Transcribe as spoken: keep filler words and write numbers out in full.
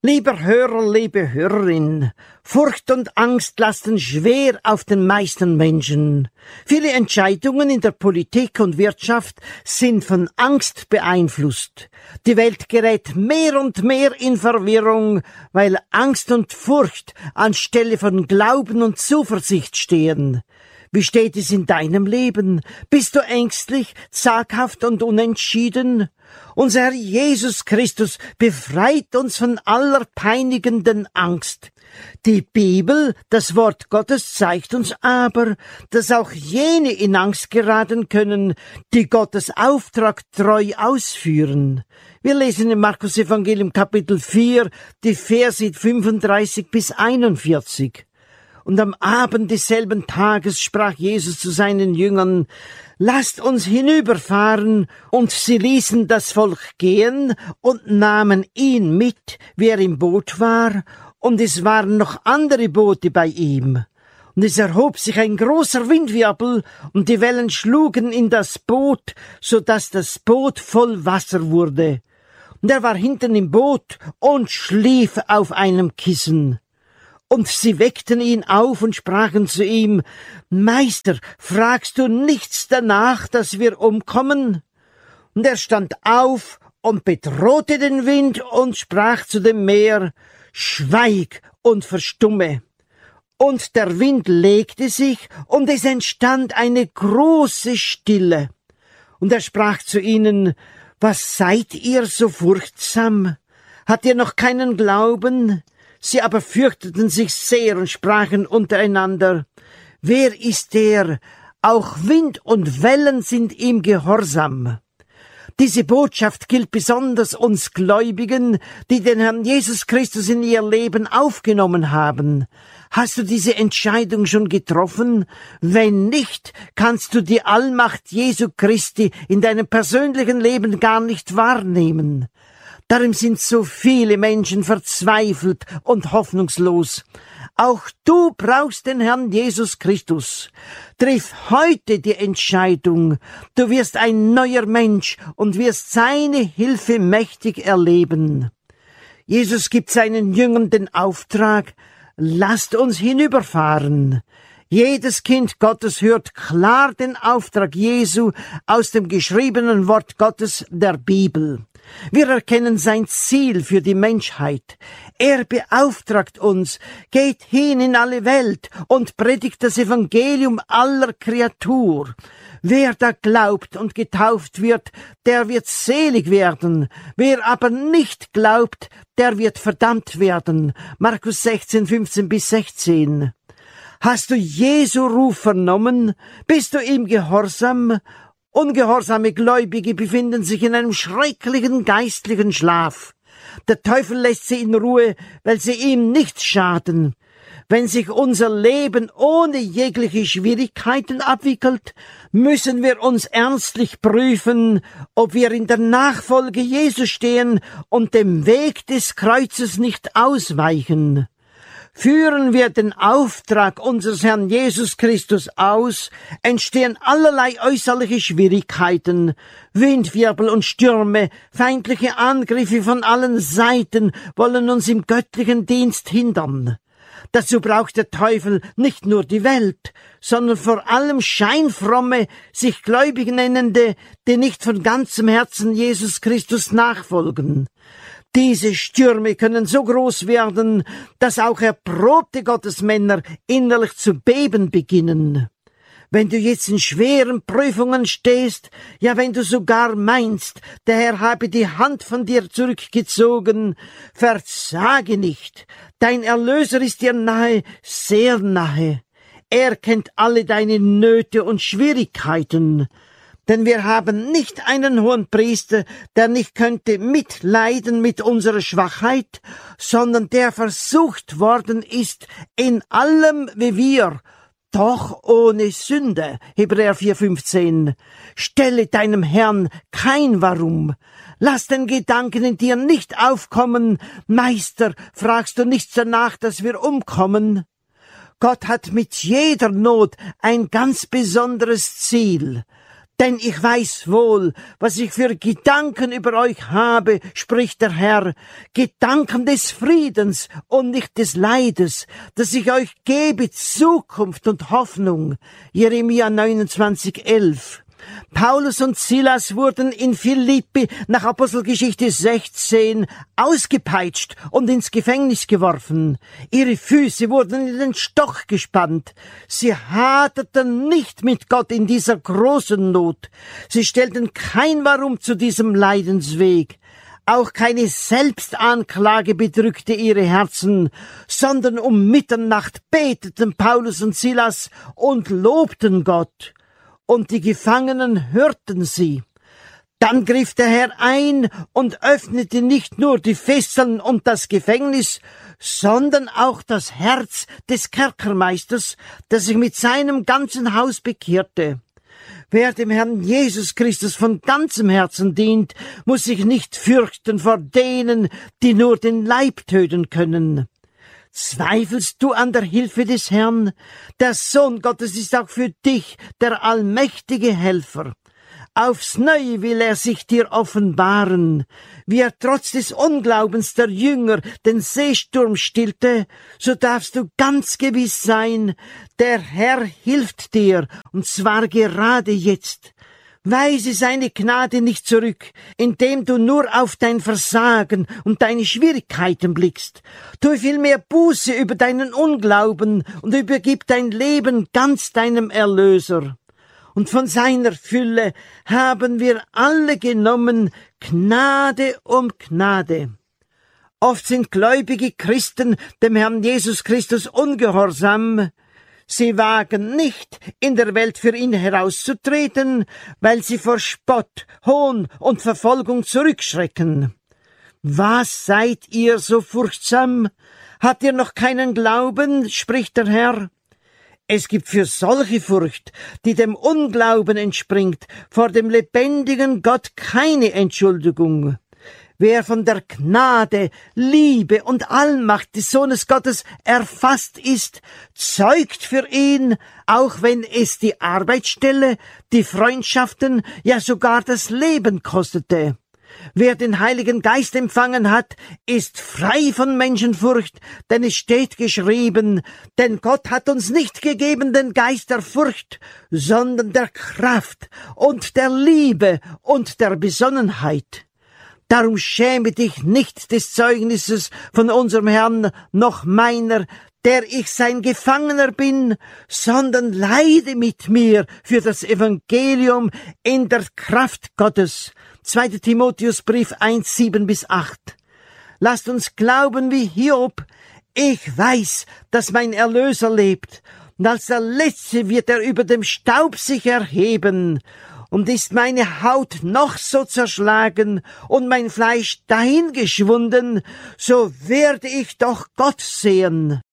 Lieber Hörer, liebe Hörerin, Furcht und Angst lasten schwer auf den meisten Menschen. Viele Entscheidungen in der Politik und Wirtschaft sind von Angst beeinflusst. Die Welt gerät mehr und mehr in Verwirrung, weil Angst und Furcht anstelle von Glauben und Zuversicht stehen. Wie steht es in deinem Leben? Bist du ängstlich, zaghaft und unentschieden? Unser Herr Jesus Christus befreit uns von aller peinigenden Angst. Die Bibel, das Wort Gottes, zeigt uns aber, dass auch jene in Angst geraten können, die Gottes Auftrag treu ausführen. Wir lesen im Markus Evangelium Kapitel vier, die Verse fünfunddreißig bis einundvierzig. Und am Abend desselben Tages sprach Jesus zu seinen Jüngern: Lasst uns hinüberfahren. Und sie ließen das Volk gehen und nahmen ihn mit, wie er im Boot war, und es waren noch andere Boote bei ihm. Und es erhob sich ein großer Windwirbel, und die Wellen schlugen in das Boot, so dass das Boot voll Wasser wurde. Und er war hinten im Boot und schlief auf einem Kissen. Und sie weckten ihn auf und sprachen zu ihm: Meister, fragst du nichts danach, dass wir umkommen? Und er stand auf und bedrohte den Wind und sprach zu dem Meer: Schweig und verstumme. Und der Wind legte sich, und es entstand eine große Stille. Und er sprach zu ihnen: Was seid ihr so furchtsam? Habt ihr noch keinen Glauben? Sie aber fürchteten sich sehr und sprachen untereinander: Wer ist der? Auch Wind und Wellen sind ihm gehorsam. Diese Botschaft gilt besonders uns Gläubigen, die den Herrn Jesus Christus in ihr Leben aufgenommen haben. Hast du diese Entscheidung schon getroffen? Wenn nicht, kannst du die Allmacht Jesu Christi in deinem persönlichen Leben gar nicht wahrnehmen. Darum sind so viele Menschen verzweifelt und hoffnungslos. Auch du brauchst den Herrn Jesus Christus. Triff heute die Entscheidung. Du wirst ein neuer Mensch und wirst seine Hilfe mächtig erleben. Jesus gibt seinen Jüngern den Auftrag: Lasst uns hinüberfahren. Jedes Kind Gottes hört klar den Auftrag Jesu aus dem geschriebenen Wort Gottes, der Bibel. Wir erkennen sein Ziel für die Menschheit. Er beauftragt uns: Geht hin in alle Welt und predigt das Evangelium aller Kreatur. Wer da glaubt und getauft wird, der wird selig werden. Wer aber nicht glaubt, der wird verdammt werden. Markus sechzehn, fünfzehn bis sechzehn. Hast du Jesu Ruf vernommen? Bist du ihm gehorsam? Ungehorsame Gläubige befinden sich in einem schrecklichen geistlichen Schlaf. Der Teufel lässt sie in Ruhe, weil sie ihm nicht schaden. Wenn sich unser Leben ohne jegliche Schwierigkeiten abwickelt, müssen wir uns ernstlich prüfen, ob wir in der Nachfolge Jesu stehen und dem Weg des Kreuzes nicht ausweichen. Führen wir den Auftrag unseres Herrn Jesus Christus aus, entstehen allerlei äußerliche Schwierigkeiten, Windwirbel und Stürme, feindliche Angriffe von allen Seiten wollen uns im göttlichen Dienst hindern. Dazu braucht der Teufel nicht nur die Welt, sondern vor allem scheinfromme, sich gläubig nennende, die nicht von ganzem Herzen Jesus Christus nachfolgen. Diese Stürme können so groß werden, dass auch erprobte Gottesmänner innerlich zu beben beginnen. Wenn du jetzt in schweren Prüfungen stehst, ja, wenn du sogar meinst, der Herr habe die Hand von dir zurückgezogen, versage nicht. Dein Erlöser ist dir nahe, sehr nahe. Er kennt alle deine Nöte und Schwierigkeiten. Denn wir haben nicht einen Hohenpriester, der nicht könnte mitleiden mit unserer Schwachheit, sondern der versucht worden ist in allem wie wir, doch ohne Sünde. Hebräer vier, fünfzehn. Stelle deinem Herrn kein Warum. Lass den Gedanken in dir nicht aufkommen: Meister, fragst du nichts danach, dass wir umkommen? Gott hat mit jeder Not ein ganz besonderes Ziel. Denn ich weiß wohl, was ich für Gedanken über euch habe, spricht der Herr, Gedanken des Friedens und nicht des Leides, dass ich euch gebe Zukunft und Hoffnung. Jeremia neunundzwanzig, elf. Paulus und Silas wurden in Philippi nach Apostelgeschichte sechzehn ausgepeitscht und ins Gefängnis geworfen. Ihre Füße wurden in den Stock gespannt. Sie haderten nicht mit Gott in dieser großen Not. Sie stellten kein Warum zu diesem Leidensweg. Auch keine Selbstanklage bedrückte ihre Herzen, sondern um Mitternacht beteten Paulus und Silas und lobten Gott. Und die Gefangenen hörten sie. Dann griff der Herr ein und öffnete nicht nur die Fesseln und das Gefängnis, sondern auch das Herz des Kerkermeisters, der sich mit seinem ganzen Haus bekehrte. Wer dem Herrn Jesus Christus von ganzem Herzen dient, muss sich nicht fürchten vor denen, die nur den Leib töten können. Zweifelst du an der Hilfe des Herrn? Der Sohn Gottes ist auch für dich der allmächtige Helfer. Aufs Neue will er sich dir offenbaren. Wie er trotz des Unglaubens der Jünger den Seesturm stillte, so darfst du ganz gewiss sein, der Herr hilft dir, und zwar gerade jetzt. Weise seine Gnade nicht zurück, indem du nur auf dein Versagen und deine Schwierigkeiten blickst. Tu vielmehr Buße über deinen Unglauben und übergib dein Leben ganz deinem Erlöser. Und von seiner Fülle haben wir alle genommen, Gnade um Gnade. Oft sind gläubige Christen dem Herrn Jesus Christus ungehorsam. Sie wagen nicht, in der Welt für ihn herauszutreten, weil sie vor Spott, Hohn und Verfolgung zurückschrecken. Was seid ihr so furchtsam? Habt ihr noch keinen Glauben, spricht der Herr? Es gibt für solche Furcht, die dem Unglauben entspringt, vor dem lebendigen Gott keine Entschuldigung. Wer von der Gnade, Liebe und Allmacht des Sohnes Gottes erfasst ist, zeugt für ihn, auch wenn es die Arbeitsstelle, die Freundschaften, ja sogar das Leben kostete. Wer den Heiligen Geist empfangen hat, ist frei von Menschenfurcht, denn es steht geschrieben, denn Gott hat uns nicht gegeben den Geist der Furcht, sondern der Kraft und der Liebe und der Besonnenheit. Darum schäme dich nicht des Zeugnisses von unserem Herrn noch meiner, der ich sein Gefangener bin, sondern leide mit mir für das Evangelium in der Kraft Gottes. zweiter Timotheusbrief eins, sieben bis acht. Lasst uns glauben wie Hiob. Ich weiß, dass mein Erlöser lebt, und als der Letzte wird er über dem Staub sich erheben. Und ist meine Haut noch so zerschlagen und mein Fleisch dahingeschwunden, so werde ich doch Gott sehen.